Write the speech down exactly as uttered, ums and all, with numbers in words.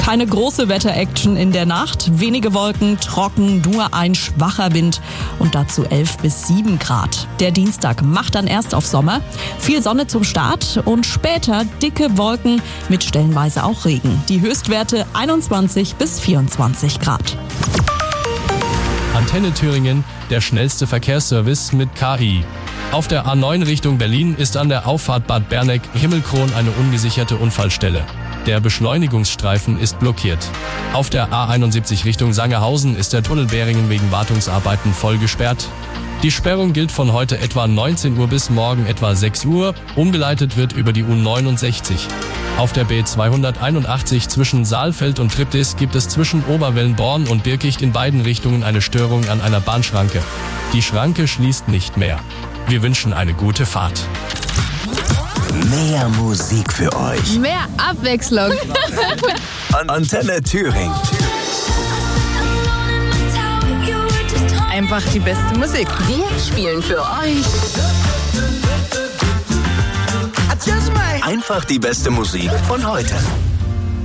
Keine große Wetter-Action in der Nacht. Wenige Wolken, trocken, nur ein schwacher Wind und dazu elf bis sieben Grad. Der Dienstag macht dann erst auf Sommer. Viel Sonne zum Start und später dicke Wolken mit stellenweise auch Regen. Die Höchstwerte einundzwanzig bis vierundzwanzig Grad. Antenne Thüringen, der schnellste Verkehrsservice mit K I. Auf der A neun Richtung Berlin ist an der Auffahrt Bad Berneck-Himmelkron eine ungesicherte Unfallstelle. Der Beschleunigungsstreifen ist blockiert. Auf der A einundsiebzig Richtung Sangerhausen ist der Tunnel Beringen wegen Wartungsarbeiten voll gesperrt. Die Sperrung gilt von heute etwa neunzehn Uhr bis morgen etwa sechs Uhr. Umgeleitet wird über die U neunundsechzig. Auf der B zweihunderteinundachtzig zwischen Saalfeld und Triptis gibt es zwischen Oberwellenborn und Birkicht in beiden Richtungen eine Störung an einer Bahnschranke. Die Schranke schließt nicht mehr. Wir wünschen eine gute Fahrt. Mehr Musik für euch. Mehr Abwechslung. Antenne Thüringen. Einfach die beste Musik. Wir spielen für euch Einfach die beste Musik von heute.